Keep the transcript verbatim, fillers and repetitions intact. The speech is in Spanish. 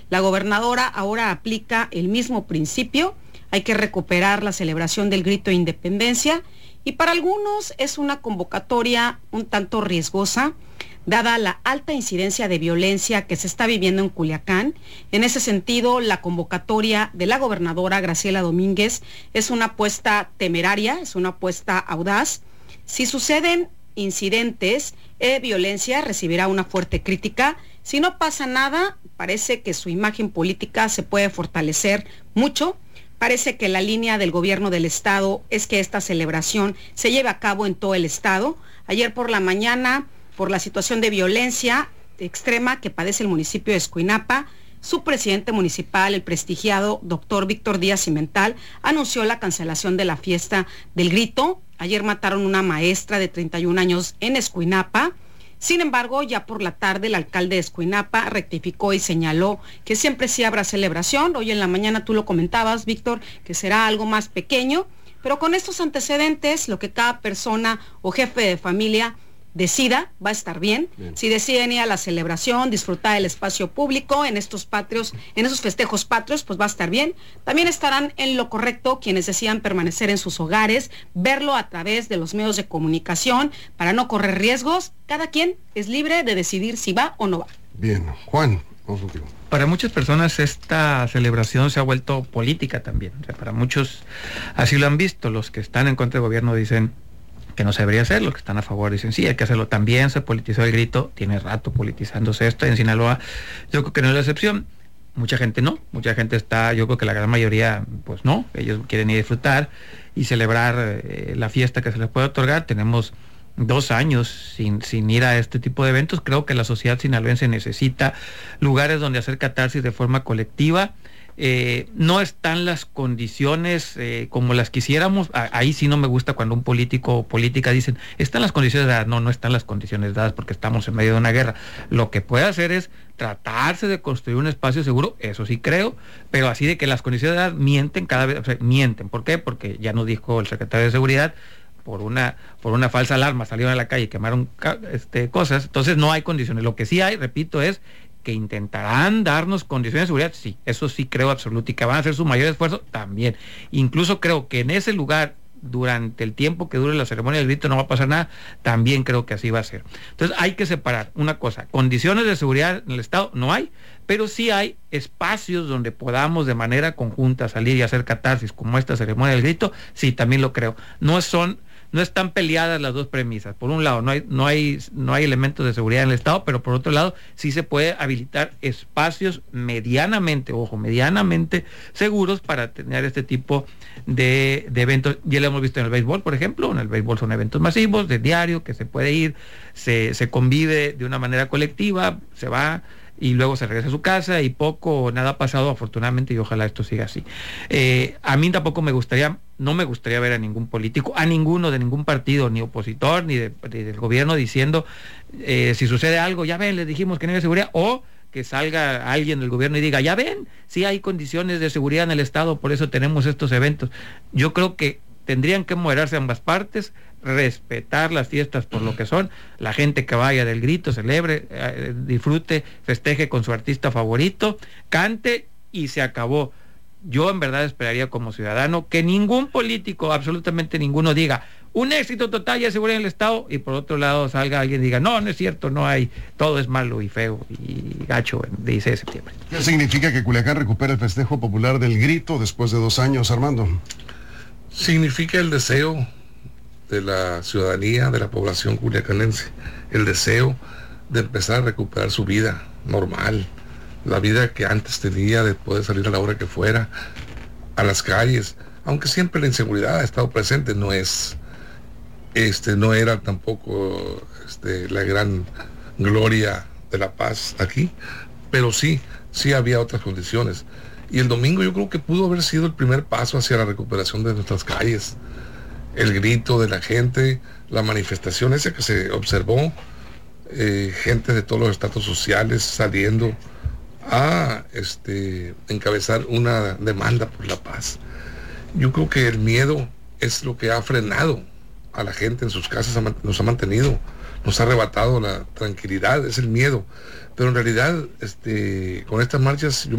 La gobernadora ahora aplica el mismo principio. Hay que recuperar la celebración del grito de independencia y para algunos es una convocatoria un tanto riesgosa, dada la alta incidencia de violencia que se está viviendo en Culiacán. En ese sentido, la convocatoria de la gobernadora Graciela Domínguez es una apuesta temeraria, es una apuesta audaz. Si suceden incidentes de violencia, recibirá una fuerte crítica. Si no pasa nada, parece que su imagen política se puede fortalecer mucho. Parece que la línea del gobierno del estado es que esta celebración se lleve a cabo en todo el estado. Ayer por la mañana, por la situación de violencia extrema que padece el municipio de Escuinapa, su presidente municipal, el prestigiado doctor Víctor Díaz Cimental, anunció la cancelación de la fiesta del grito. Ayer mataron una maestra de treinta y un años en Escuinapa. Sin embargo, ya por la tarde el alcalde de Escuinapa rectificó y señaló que siempre sí habrá celebración. Hoy en la mañana tú lo comentabas, Víctor, que será algo más pequeño, pero con estos antecedentes, lo que cada persona o jefe de familia decida, va a estar bien. bien. Si deciden ir a la celebración, disfrutar del espacio público en estos patrios, en esos festejos patrios, pues va a estar bien. También estarán en lo correcto quienes decidan permanecer en sus hogares, verlo a través de los medios de comunicación para no correr riesgos. Cada quien es libre de decidir si va o no va. Bien, Juan, vamos contigo. Para muchas personas esta celebración se ha vuelto política también. O sea, para muchos así lo han visto. Los que están en contra del gobierno dicen que no se debería hacer, los que están a favor dicen sí, hay que hacerlo. También se politizó el grito, tiene rato politizándose esto, en Sinaloa yo creo que no es la excepción. Mucha gente no, mucha gente está, yo creo que la gran mayoría pues no, ellos quieren ir a disfrutar y celebrar eh, la fiesta que se les puede otorgar. Tenemos dos años sin, sin ir a este tipo de eventos. Creo que la sociedad sinaloense necesita lugares donde hacer catarsis de forma colectiva. Eh, no están las condiciones eh, como las quisiéramos. A, ahí sí no me gusta cuando un político o política dicen, están las condiciones dadas. No, no están las condiciones dadas porque estamos en medio de una guerra. Lo que puede hacer es tratarse de construir un espacio seguro, eso sí creo, pero así de que las condiciones dadas mienten cada vez, o sea, mienten. ¿Por qué? Porque ya nos dijo el secretario de Seguridad, por una por una falsa alarma salieron a la calle y quemaron este, cosas. Entonces no hay condiciones. Lo que sí hay, repito, es que intentarán darnos condiciones de seguridad, sí, eso sí creo absoluto, y que van a hacer su mayor esfuerzo también. Incluso creo que en ese lugar, durante el tiempo que dure la ceremonia del grito, no va a pasar nada, también creo que así va a ser. Entonces hay que separar una cosa, condiciones de seguridad en el estado no hay, pero sí hay espacios donde podamos de manera conjunta salir y hacer catarsis, como esta ceremonia del grito, sí, también lo creo. No son No están peleadas las dos premisas. Por un lado, no hay, no hay, no hay elementos de seguridad en el estado, pero por otro lado, sí se puede habilitar espacios medianamente, ojo, medianamente seguros para tener este tipo de, de eventos. Ya lo hemos visto en el béisbol, por ejemplo. En el béisbol son eventos masivos, de diario, que se puede ir, se, se convive de una manera colectiva, se va y luego se regresa a su casa y poco o nada ha pasado, afortunadamente, y ojalá esto siga así. Eh, a mí tampoco me gustaría, no me gustaría ver a ningún político, a ninguno de ningún partido, ni opositor, ni, de, ni del gobierno diciendo, eh, si sucede algo, ya ven, les dijimos que no hay seguridad, o que salga alguien del gobierno y diga, ya ven, sí hay condiciones de seguridad en el estado, por eso tenemos estos eventos. Yo creo que tendrían que moderarse ambas partes, respetar las fiestas por lo que son, la gente que vaya del grito, celebre, eh, disfrute, festeje con su artista favorito, cante y se acabó. Yo en verdad esperaría como ciudadano que ningún político, absolutamente ninguno, diga un éxito total y seguridad en el estado, y por otro lado salga alguien y diga no, no es cierto, no hay, todo es malo y feo y gacho el dieciséis de septiembre. ¿Qué significa que Culiacán recupera el festejo popular del grito después de dos años, Armando? Significa el deseo de la ciudadanía, de la población culiacanense, el deseo de empezar a recuperar su vida normal, la vida que antes tenía, de poder salir a la hora que fuera, a las calles, aunque siempre la inseguridad ha estado presente, no es, este, no era tampoco este, la gran gloria de la paz aquí, pero sí, sí había otras condiciones. Y el domingo yo creo que pudo haber sido el primer paso hacia la recuperación de nuestras calles. El grito de la gente, la manifestación esa que se observó, eh, gente de todos los estratos sociales saliendo a este, encabezar una demanda por la paz. Yo creo que el miedo es lo que ha frenado a la gente en sus casas, nos ha mantenido, nos ha arrebatado la tranquilidad, es el miedo. Pero en realidad, este, con estas marchas, yo